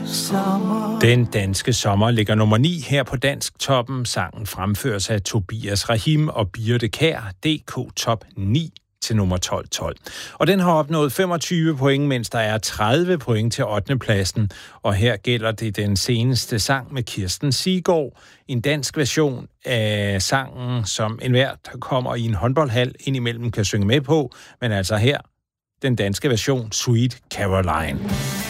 Den danske sommer ligger nummer 9 her på Dansk Toppen. Sangen fremføres af Tobias Rahim og Birte Kjær, DK Top 9 til nummer 12. Og den har opnået 25 point, mens der er 30 point til 8. pladsen. Og her gælder det den seneste sang med Kirsten Siggaard. En dansk version af sangen, som enhver, der kommer i en håndboldhal indimellem kan synge med på. Men altså her, den danske version, Sweet Caroline.